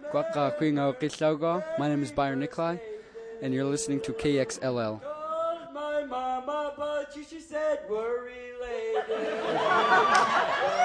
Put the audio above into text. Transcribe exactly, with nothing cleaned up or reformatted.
Kwaka Kwingo Kitlaugo. My name is Byron Nikolai, and you're listening to K X L L. Called my mama, but she said we're related.